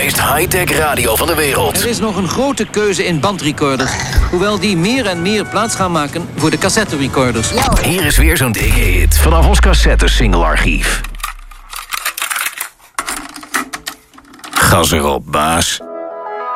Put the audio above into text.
meest high-tech radio van de wereld. Er is nog een grote keuze in bandrecorders. Hoewel die meer en meer plaats gaan maken voor de cassette-recorders. Hier is weer zo'n dikke hit vanaf ons cassette-single-archief. Gas erop, baas.